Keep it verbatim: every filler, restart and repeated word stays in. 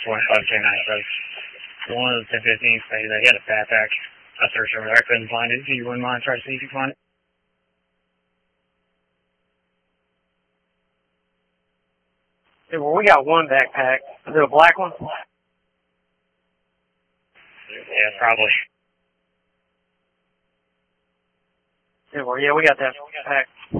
four five two nine, brother. One of the ten fifteen stated that he had a backpack. I searched over there. I couldn't find it. Do you wouldn't mind trying to see if you can find it? Yeah, well, we got one backpack. Is it a black one? Yeah, probably. Yeah, well, yeah, we got that backpack.